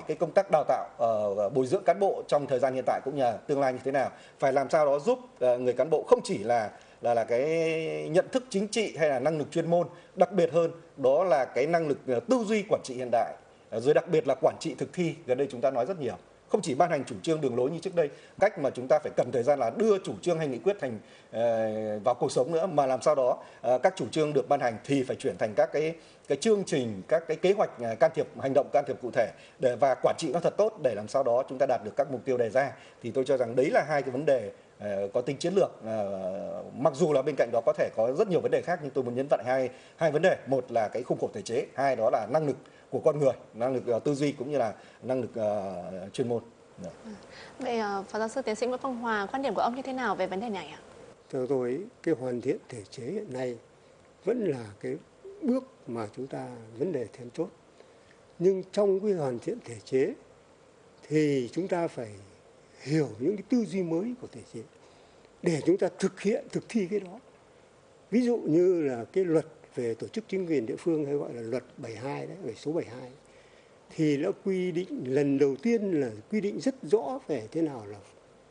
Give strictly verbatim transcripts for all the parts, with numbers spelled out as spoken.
cái công tác đào tạo, uh, bồi dưỡng cán bộ trong thời gian hiện tại cũng như là tương lai như thế nào, phải làm sao đó giúp uh, người cán bộ không chỉ là là là cái nhận thức chính trị hay là năng lực chuyên môn, đặc biệt hơn đó là cái năng lực uh, tư duy quản trị hiện đại, uh, rồi đặc biệt là quản trị thực thi. Gần đây chúng ta nói rất nhiều, không chỉ ban hành chủ trương đường lối như trước đây, cách mà chúng ta phải cần thời gian là đưa chủ trương hay nghị quyết thành uh, vào cuộc sống nữa, mà làm sao đó uh, các chủ trương được ban hành thì phải chuyển thành các cái cái chương trình, các cái kế hoạch uh, can thiệp, hành động can thiệp cụ thể để và quản trị nó thật tốt để làm sao đó chúng ta đạt được các mục tiêu đề ra. Thì tôi cho rằng đấy là hai cái vấn đề uh, có tính chiến lược. Uh, mặc dù là bên cạnh đó có thể có rất nhiều vấn đề khác, nhưng tôi muốn nhấn mạnh hai hai vấn đề. Một là cái khung khổ thể chế, hai đó là năng lực của con người, năng lực uh, tư duy cũng như là năng lực uh, chuyên môn. Yeah. Vậy uh, Phó giáo sư tiến sĩ Nguyễn Phong Hòa, quan điểm của ông như thế nào về vấn đề này ạ? Theo tôi, cái hoàn thiện thể chế hiện nay vẫn là cái bước mà chúng ta vấn đề then chốt. Nhưng trong cái hoàn thiện thể chế thì chúng ta phải hiểu những cái tư duy mới của thể chế để chúng ta thực hiện, thực thi cái đó. Ví dụ như là cái luật về tổ chức chính quyền địa phương, hay gọi là luật bảy mươi hai đấy, về số bảy mươi hai, thì đã quy định lần đầu tiên là quy định rất rõ về thế nào là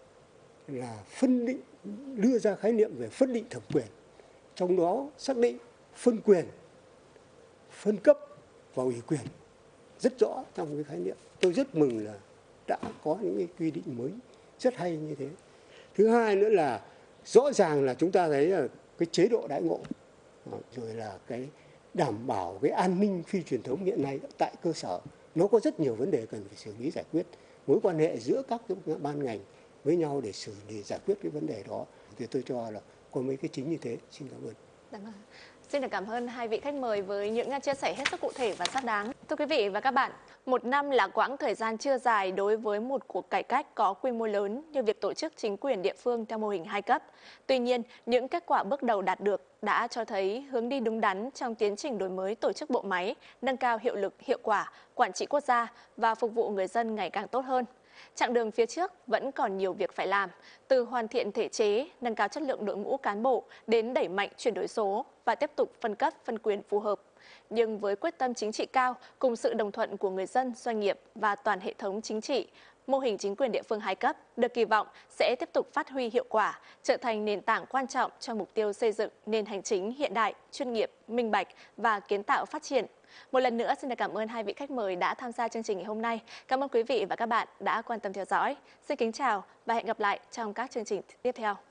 là phân định, đưa ra khái niệm về phân định thẩm quyền, trong đó xác định phân quyền, phân cấp và ủy quyền rất rõ trong cái khái niệm. Tôi rất mừng là đã có những cái quy định mới rất hay như thế. Thứ hai nữa là rõ ràng là chúng ta thấy là cái chế độ đãi ngộ, rồi là cái đảm bảo cái an ninh phi truyền thống hiện nay tại cơ sở, nó có rất nhiều vấn đề cần phải xử lý giải quyết. Mối quan hệ giữa các cái ban ngành với nhau để xử lý giải quyết cái vấn đề đó thì tôi cho là có mấy cái chính như thế. Xin cảm ơn. Đúng rồi. Xin được cảm ơn hai vị khách mời với những chia sẻ hết sức cụ thể và xác đáng. Thưa quý vị và các bạn, một năm là quãng thời gian chưa dài đối với một cuộc cải cách có quy mô lớn như việc tổ chức chính quyền địa phương theo mô hình hai cấp. Tuy nhiên, những kết quả bước đầu đạt được đã cho thấy hướng đi đúng đắn trong tiến trình đổi mới tổ chức bộ máy, nâng cao hiệu lực, hiệu quả, quản trị quốc gia và phục vụ người dân ngày càng tốt hơn. Chặng đường phía trước vẫn còn nhiều việc phải làm, từ hoàn thiện thể chế, nâng cao chất lượng đội ngũ cán bộ đến đẩy mạnh chuyển đổi số và tiếp tục phân cấp, phân quyền phù hợp. Nhưng với quyết tâm chính trị cao cùng sự đồng thuận của người dân, doanh nghiệp và toàn hệ thống chính trị, mô hình chính quyền địa phương hai cấp được kỳ vọng sẽ tiếp tục phát huy hiệu quả, trở thành nền tảng quan trọng cho mục tiêu xây dựng nền hành chính hiện đại, chuyên nghiệp, minh bạch và kiến tạo phát triển. Một lần nữa xin được cảm ơn hai vị khách mời đã tham gia chương trình ngày hôm nay. Cảm ơn quý vị và các bạn đã quan tâm theo dõi. Xin kính chào và hẹn gặp lại trong các chương trình tiếp theo.